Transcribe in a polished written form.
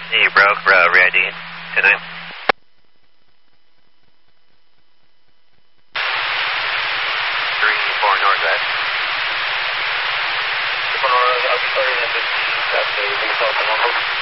Hey, bro, re-ID. 10-9. Three, 4 north, guys. 3, 4 north, I'll be starting at 50, that's the south of London.